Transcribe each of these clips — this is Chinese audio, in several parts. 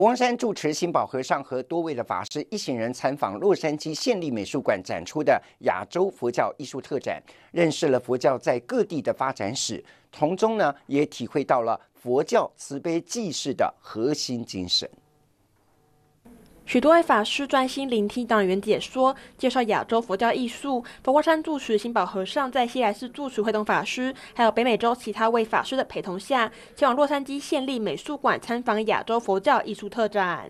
王山住持新宝和尚和多位的法师一行人参访洛杉矶县立美术馆展出的亚洲佛教艺术特展，认识了佛教在各地的发展史，从中呢也体会到了佛教慈悲济世的核心精神。 许多位法师专心聆听导览员解说，介绍亚洲佛教艺术。佛光山住持新宝和尚在西来寺住持慧东法师，还有北美洲其他位法师的陪同下，前往洛杉矶县立美术馆参访亚洲佛教艺术特展。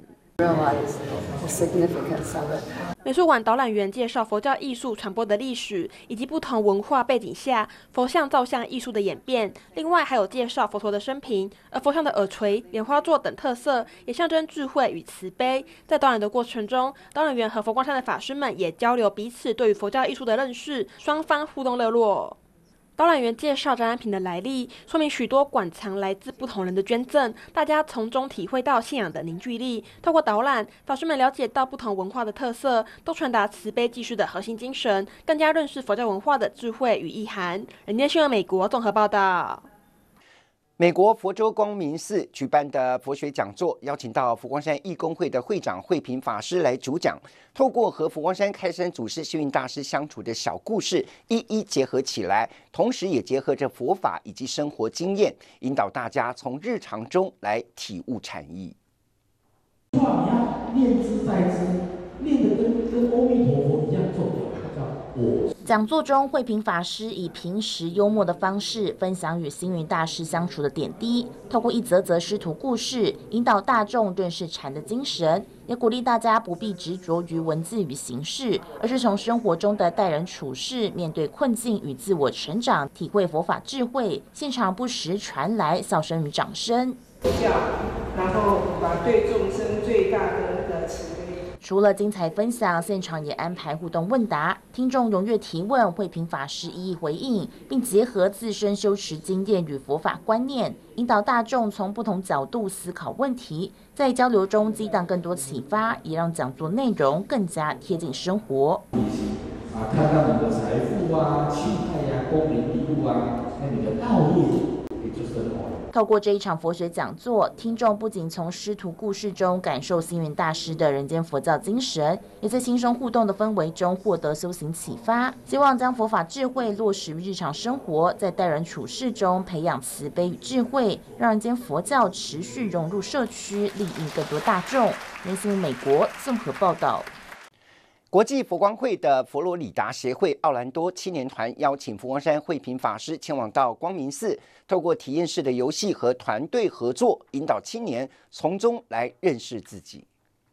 美术馆导览员介绍佛教艺术传播的历史，以及不同文化背景下佛像造像艺术的演变。另外还有介绍佛陀的生平，而佛像的耳垂、莲花座等特色也象征智慧与慈悲。在导览的过程中，导览员和佛光山的法师们也交流彼此对于佛教艺术的认识，双方互动热络。导览员介绍展览品的来历，说明许多馆藏来自不同人的捐赠，大家从中体会到信仰的凝聚力。透过导览，法师们了解到不同文化的特色，都传达慈悲济世的核心精神，更加认识佛教文化的智慧与意涵。人间新闻美国综合报道。 美国佛州光明寺举办的佛学讲座，邀请到佛光山义工会的会长慧平法师来主讲，透过和佛光山开山祖师星云大师相处的小故事一一结合起来，同时也结合着佛法以及生活经验，引导大家从日常中来体悟禅意。 你要念之在之，念的跟阿弥陀佛一样重要。 讲座中，慧平法师以平时幽默的方式分享与星云大师相处的点滴，透过一则则师徒故事，引导大众认识禅的精神，也鼓励大家不必执着于文字与形式，而是从生活中的待人处事、面对困境与自我成长，体会佛法智慧。现场不时传来笑声与掌声， 然后把对众生最大的那个慈悲。 除了精彩分享，现场也安排互动问答，听众踊跃提问，慧平法师一一回应，并结合自身修持经验与佛法观念，引导大众从不同角度思考问题，在交流中激荡更多启发，也让讲座内容更加贴近生活。 看到你的财富啊、气派啊、功名利禄啊，那你的道路也就生活了。 透过这一场佛学讲座，听众不仅从师徒故事中感受星云大师的人间佛教精神，也在轻松互动的氛围中获得修行启发。希望将佛法智慧落实于日常生活，在待人处事中培养慈悲与智慧，让人间佛教持续融入社区，利益更多大众。人新闻美国综合报道。 国际佛光会的佛罗里达协会奥兰多青年团邀请佛光山慧平法师前往到光明寺，透过体验式的游戏和团队合作，引导青年从中来认识自己。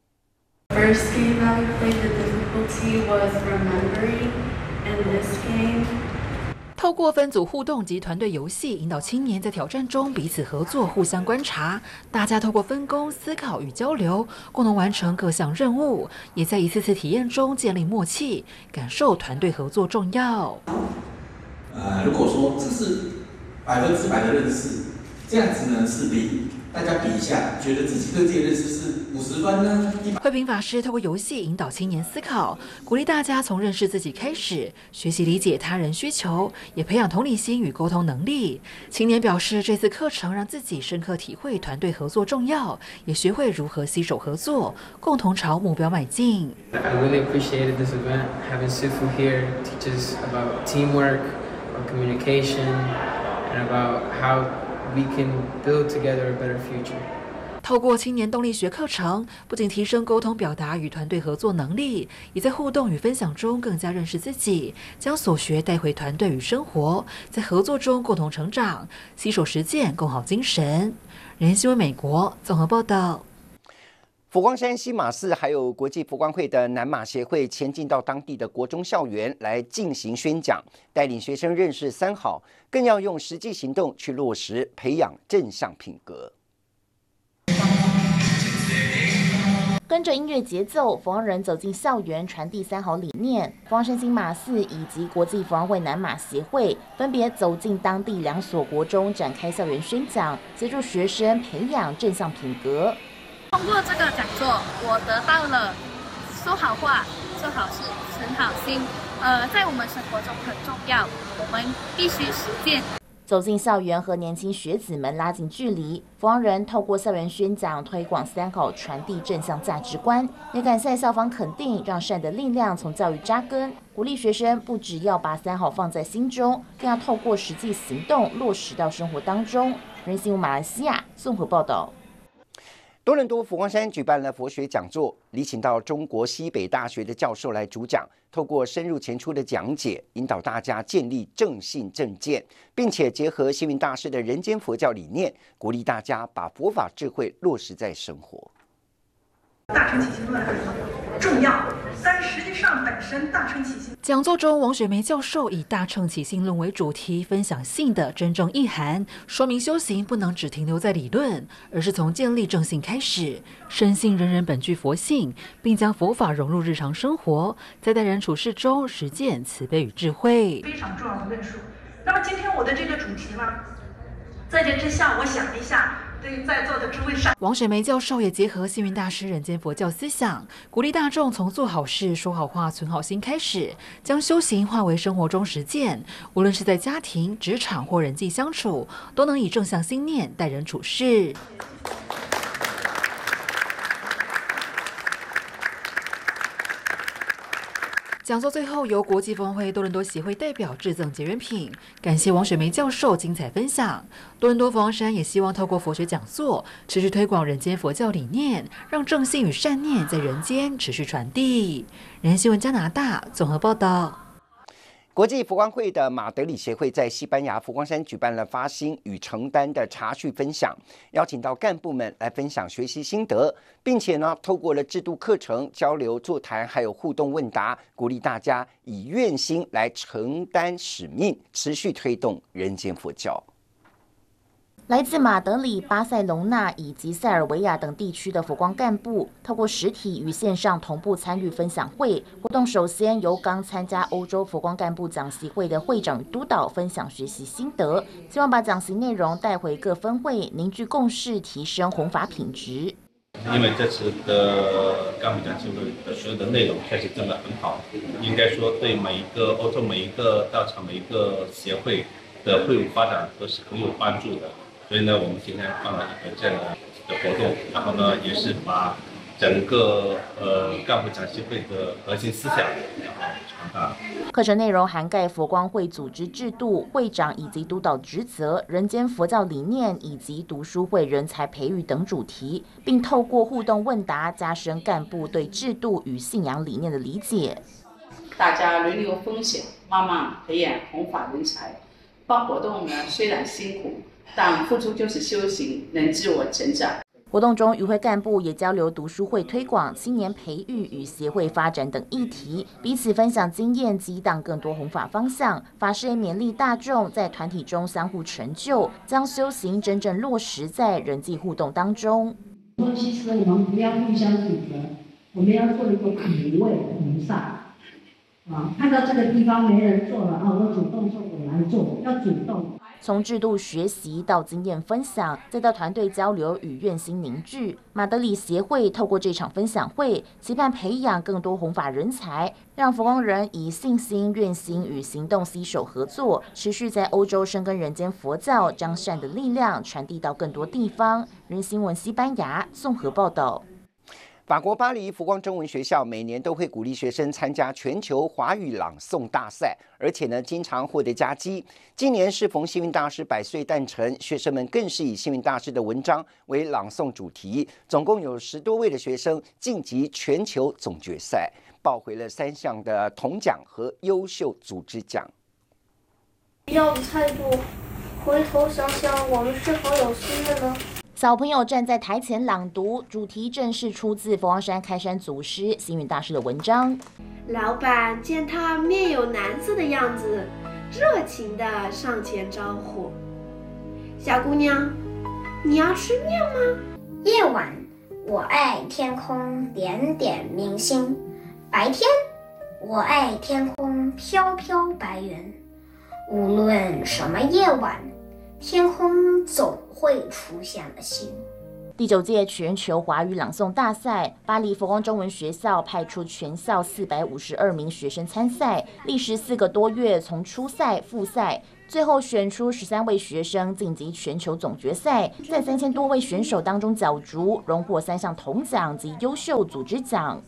First game I played, the difficulty was remembering, and this game. 透过分组互动及团队游戏，引导青年在挑战中彼此合作、互相观察。大家透过分工、思考与交流，共同完成各项任务，也在一次次体验中建立默契，感受团队合作重要。 如果说这是100%的认识，这样子呢是大家比一下，觉得自己对自己的认识是50分呢？ 慧平法师透过游戏引导青年思考，鼓励大家从认识自己开始，学习理解他人需求，也培养同理心与沟通能力。青年表示，这次课程让自己深刻体会团队合作重要，也学会如何携手合作，共同朝目标迈进。 I really appreciated this event. Having Sifu here teaches about teamwork, about communication, and about how we can build together a better future. 透过青年动力学课程，不仅提升沟通表达与团队合作能力，也在互动与分享中更加认识自己，将所学带回团队与生活，在合作中共同成长，携手实践共好精神。人新闻美国综合报道。 佛光山西马寺还有国际佛光会的南马协会前进到当地的国中校园来进行宣讲，带领学生认识三好，更要用实际行动去落实，培养正向品格。 跟着音乐节奏，佛光人走进校园，传递三好理念。佛光山新马寺以及国际佛光会南马协会分别走进当地2所国中，展开校园宣讲，协助学生培养正向品格。 通过这个讲座，我得到了说好话、做好事、存好心。在我们生活中很重要，我们必须实践。 走进校园和年轻学子们拉近距离，福光人透过校园宣讲推广3好，传递正向价值观，也感谢校方肯定，让善的力量从教育扎根，鼓励学生不只要把3好放在心中，更要透过实际行动落实到生活当中。人新闻马来西亚综合报道。 多伦多佛光山举办了佛学讲座，礼请到中国西北大学的教授来主讲，透过深入浅出的讲解，引导大家建立正信正见，并且结合星云大师的人间佛教理念，鼓励大家把佛法智慧落实在生活。 大乘起心论很重要，但实际上本身大乘起心。 讲座中，王雪梅教授以大乘起心论为主题，分享信的真正意涵，说明修行不能只停留在理论，而是从建立正信开始，深信人人本具佛性，并将佛法融入日常生活，在待人处事中实践慈悲与智慧。 非常重要的论述。那么今天我的这个主题呢，在这之下，我想了一下。对在座的诸位上， 王雪梅教授也结合星云大师人间佛教思想，鼓励大众从做好事、说好话、存好心开始，将修行化为生活中实践。无论是在家庭、职场或人际相处，都能以正向心念待人处事。讲座最后由国际佛会多伦多协会代表致赠结缘品，感谢王雪梅教授精彩分享。多伦多佛光山也希望透过佛学讲座，持续推广人间佛教理念，让正信与善念在人间持续传递。人新闻加拿大综合报道。 国际佛光会的马德里协会在西班牙佛光山举办了发心与承担的茶叙分享，邀请到干部们来分享学习心得，并且呢，透过了制度课程、交流座谈，还有互动问答，鼓励大家以愿心来承担使命，持续推动人间佛教。 来自马德里、巴塞隆纳以及塞尔维亚等地区的佛光干部，透过实体与线上同步参与分享会活动。首先由刚参加欧洲佛光干部讲习会的会长与督导分享学习心得，希望把讲习内容带回各分会，凝聚共识，提升弘法品质。 因为这次的干部讲习会的所有的内容确实真的很好，应该说对每一个欧洲每一个道场每一个协会的会务发展都是很有帮助的。所以呢，我们今天办了一个这样的活动，然后呢，也是把整个干部讲习会的核心思想然后传达。 课程内容涵盖佛光会组织制度、会长以及督导职责、人间佛教理念以及读书会人才培育等主题，并透过互动问答，加深干部对制度与信仰理念的理解。 大家轮流风险，慢慢培养弘法人才。办活动呢，虽然辛苦，但付出就是修行，能自我成长。 活动中，与会干部也交流读书会推广、青年培育与协会发展等议题，彼此分享经验，激荡更多弘法方向。法师也勉励大众在团体中相互成就，将修行真正落实在人际互动当中。 其实我们不要互相指责，我们要做一个品味菩萨。看到这个地方没人做了我主动做，我来做，要主动。 从制度学习到经验分享，再到团队交流与愿心凝聚，马德里协会透过这场分享会，期盼培养更多弘法人才，让佛光人以信心、愿心与行动携手合作，持续在欧洲深耕人间佛教，将善的力量传递到更多地方。人新闻西班牙综合报道。 法国巴黎佛光中文学校每年都会鼓励学生参加全球华语朗诵大赛，而且呢，经常获得佳绩。今年适逢星云大师100岁诞辰，学生们更是以星云大师的文章为朗诵主题，总共有10多位的学生晋级全球总决赛，抱回了3项的铜奖和优秀组织奖。 要的态度，回头想想，我们是否有心了呢？ 小朋友站在台前朗读，主题正是出自佛光山开山祖师星云大师的文章。 老板见他面有难色的样子，热情地上前招呼：“小姑娘，你要吃面吗？” 夜晚，我爱天空点点明星；白天，我爱天空飘飘白云。无论什么夜晚，天空总会出现了星。 第9届全球华语朗诵大赛，巴黎佛光中文学校派出全校452名学生参赛，历时4个多月，从初赛、复赛、 最后选出13位学生晋级全球总决赛，在3000多位选手当中角逐，荣获3项铜奖及优秀组织奖。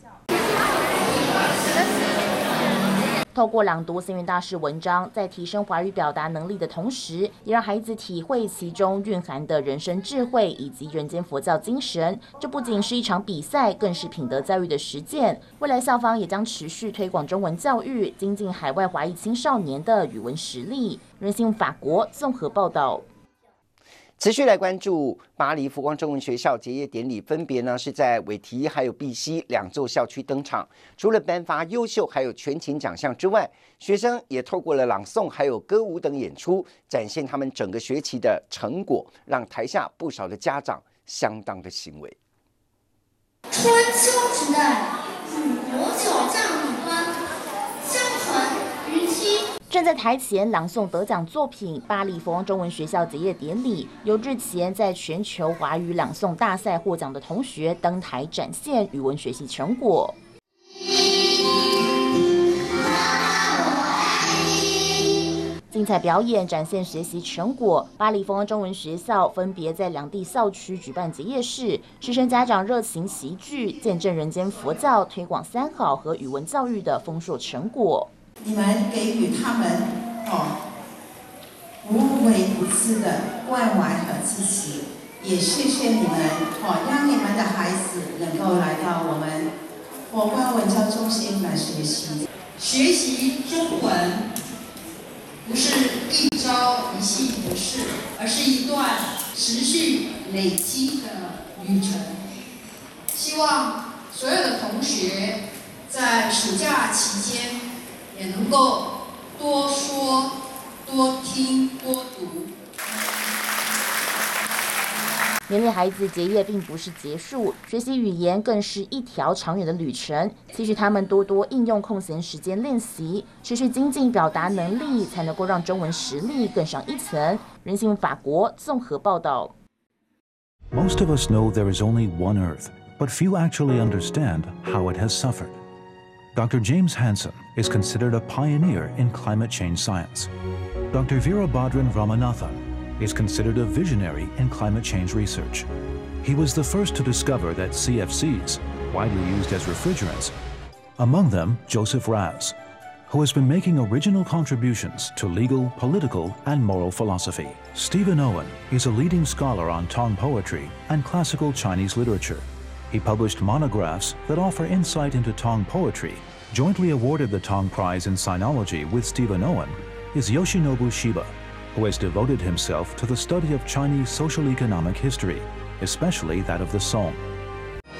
透过朗读星云大师文章，在提升华语表达能力的同时，也让孩子体会其中蕴含的人生智慧以及人间佛教精神。这不仅是一场比赛，更是品德教育的实践。未来校方也将持续推广中文教育，精进海外华裔青少年的语文实力。人性法国综合报道。 持续来关注巴黎佛光中文学校结业典礼，分别呢是在韦提还有碧溪2座校区登场。除了颁发优秀还有全勤奖项之外，学生也透过了朗诵还有歌舞等演出，展现他们整个学期的成果，让台下不少的家长相当的欣慰。 春秋时代，鲁国小将鲁班，相传于期。 正在台前朗诵得奖作品，巴黎佛光中文学校结业典礼，由日前在全球华语朗诵大赛获奖的同学登台展现语文学习成果。精彩表演展现学习成果，巴黎佛光中文学校分别在2地校区举办结业式，师生家长热情齐聚，见证人间佛教推广3好和语文教育的丰硕成果。 你们给予他们无微不至的关怀和支持，也谢谢你们让你们的孩子能够来到我们佛光文教中心来学习。 学习中文不是一朝一夕的事，而是一段持续累积的旅程。希望所有的同学在暑假期间也能够多说、多听、多读。 勉励孩子结业并不是结束，学习语言更是一条长远的旅程。期许他们多多应用空闲时间练习，持续精进表达能力，才能够让中文实力更上一层。人性法国综合报道。 Most of us know there is only one Earth, but few actually understand how it has suffered. Dr. James Hansen is considered a pioneer in climate change science. Dr. Veerabhadran Ramanathan is considered a visionary in climate change research. He was the first to discover that CFCs, widely used as refrigerants, among them Joseph Raz, who has been making original contributions to legal, political, and moral philosophy. Stephen Owen is a leading scholar on Tong poetry and classical Chinese literature. He published monographs that offer insight into Tong poetry. Jointly awarded the Tong Prize in Sinology with Stephen Owen is Yoshinobu Shiba, who has devoted himself to the study of Chinese social-economic history, especially that of the Song.